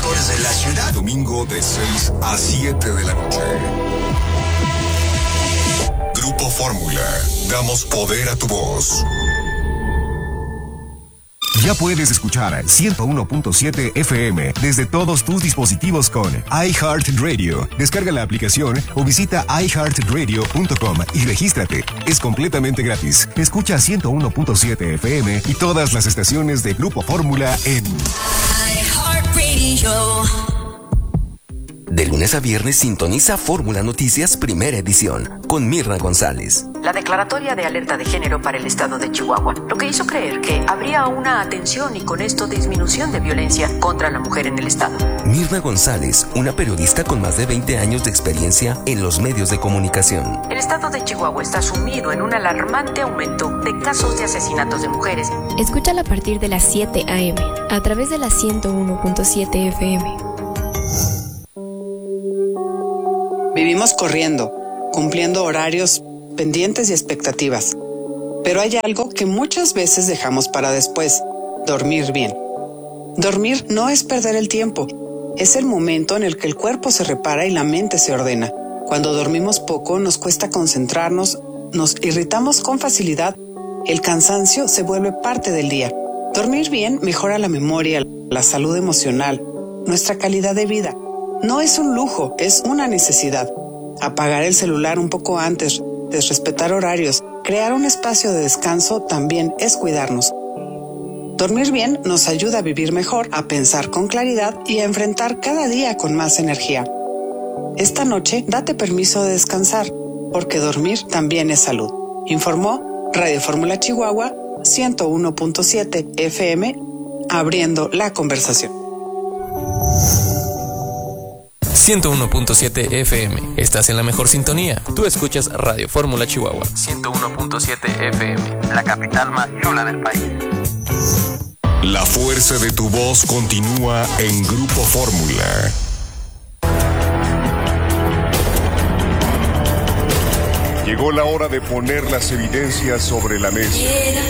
mejores de la ciudad. Domingo de 6 a 7 de la noche. Grupo Fórmula. Damos poder a tu voz. Ya puedes escuchar 101.7 FM desde todos tus dispositivos con iHeartRadio. Descarga la aplicación o visita iHeartRadio.com y regístrate. Es completamente gratis. Escucha 101.7 FM y todas las estaciones de Grupo Fórmula en iHeartRadio. De lunes a viernes sintoniza Fórmula Noticias Primera Edición con Mirna González. La declaratoria de alerta de género para el estado de Chihuahua, lo que hizo creer que habría una atención y con esto disminución de violencia contra la mujer en el estado. Mirna González, una periodista con más de 20 años de experiencia en los medios de comunicación. El estado de Chihuahua está sumido en un alarmante aumento de casos de asesinatos de mujeres. Escúchala a partir de las 7 a.m. a través de la 101.7 FM. Vivimos corriendo, cumpliendo horarios, pendientes y expectativas. Pero hay algo que muchas veces dejamos para después: dormir bien. Dormir no es perder el tiempo, es el momento en el que el cuerpo se repara y la mente se ordena. Cuando dormimos poco nos cuesta concentrarnos, nos irritamos con facilidad, el cansancio se vuelve parte del día. Dormir bien mejora la memoria, la salud emocional, nuestra calidad de vida. No es un lujo, es una necesidad. Apagar el celular un poco antes, respetar horarios, crear un espacio de descanso también es cuidarnos. Dormir bien nos ayuda a vivir mejor, a pensar con claridad y a enfrentar cada día con más energía. Esta noche date permiso de descansar, porque dormir también es salud. Informó Radio Fórmula Chihuahua 101.7 FM, abriendo la conversación. 101.7 FM. Estás en la mejor sintonía. Tú escuchas Radio Fórmula Chihuahua. 101.7 FM. La capital más chula del país. La fuerza de tu voz continúa en Grupo Fórmula. Llegó la hora de poner las evidencias sobre la mesa.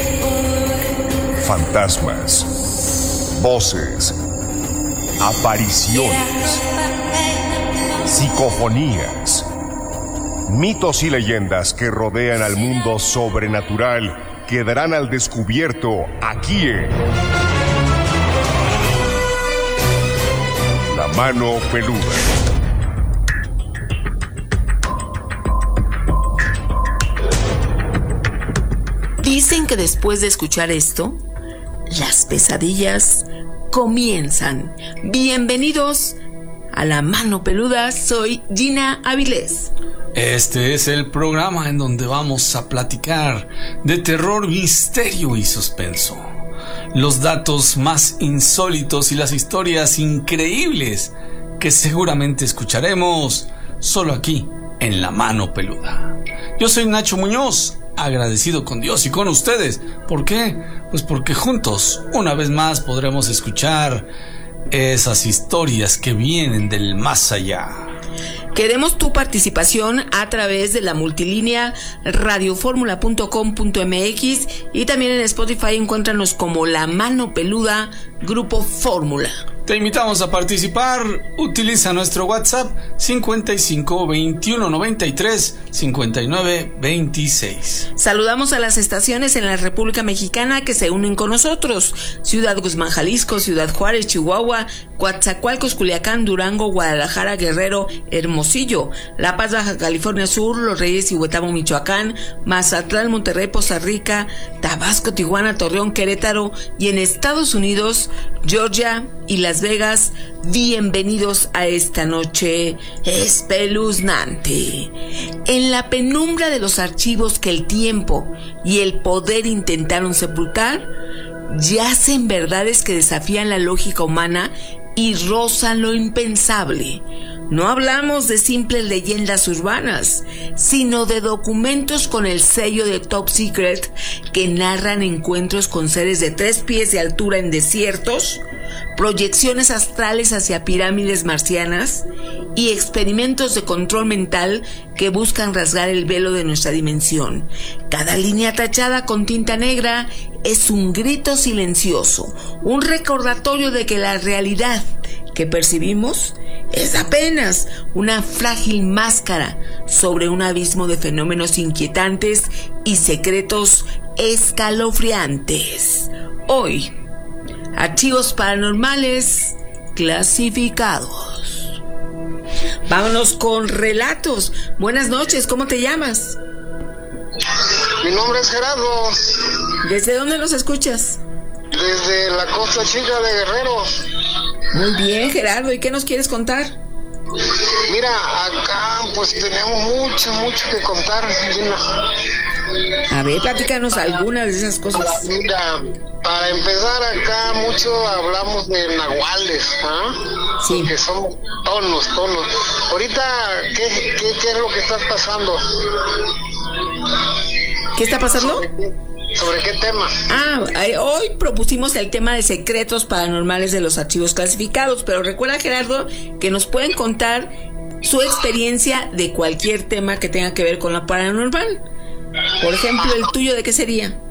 Fantasmas, voces, apariciones, psicofonías, mitos y leyendas que rodean al mundo sobrenatural quedarán al descubierto aquí en La Mano Peluda. Dicen que después de escuchar esto, las pesadillas comienzan. Bienvenidos a La Mano Peluda, soy Gina Avilés. Este es el programa en donde vamos a platicar de terror, misterio y suspenso. Los datos más insólitos y las historias increíbles que seguramente escucharemos solo aquí en La Mano Peluda. Yo soy Nacho Muñoz, agradecido con Dios y con ustedes. ¿Por qué? Pues porque juntos, una vez más, podremos escuchar esas historias que vienen del más allá. Queremos tu participación a través de la multilínea radioformula.com.mx y también en Spotify encuéntranos como La Mano Peluda Grupo Fórmula. Te invitamos a participar. Utiliza nuestro WhatsApp 55 21 93 59 26. Saludamos a las estaciones en la República Mexicana que se unen con nosotros: Ciudad Guzmán, Jalisco; Ciudad Juárez, Chihuahua; Coatzacoalcos, Culiacán, Durango; Guadalajara, Guerrero, Hermosillo; La Paz, Baja California Sur; Los Reyes y Huetamo, Michoacán; Mazatlán, Monterrey, Poza Rica; Tabasco, Tijuana, Torreón, Querétaro; y en Estados Unidos, Georgia y Las Vegas. Bienvenidos a esta noche espeluznante. En la penumbra de los archivos que el tiempo y el poder intentaron sepultar, yacen verdades que desafían la lógica humana y rozan lo impensable. No hablamos de simples leyendas urbanas, sino de documentos con el sello de Top Secret que narran encuentros con seres de 3 pies de altura en desiertos, proyecciones astrales hacia pirámides marcianas y experimentos de control mental que buscan rasgar el velo de nuestra dimensión. Cada línea tachada con tinta negra es un grito silencioso, un recordatorio de que la realidad que percibimos es apenas una frágil máscara sobre un abismo de fenómenos inquietantes y secretos escalofriantes. Hoy, archivos paranormales clasificados. Vámonos con relatos. Buenas noches, ¿cómo te llamas? Mi nombre es Gerardo. ¿Desde dónde nos escuchas? Desde la Costa Chica de Guerrero. Muy bien, Gerardo, ¿y qué nos quieres contar? Mira, acá pues tenemos mucho que contar, Gina. A ver, platícanos algunas de esas cosas. Mira, para empezar acá mucho hablamos de nahuales, ¿ah? Sí. Que son tonos. Ahorita, ¿qué es lo que está pasando? ¿Qué está pasando? ¿Sobre qué tema? Hoy propusimos el tema de secretos paranormales de los archivos clasificados, pero recuerda, Gerardo, que nos pueden contar su experiencia de cualquier tema que tenga que ver con la paranormal. Por ejemplo, ¿el tuyo de qué sería?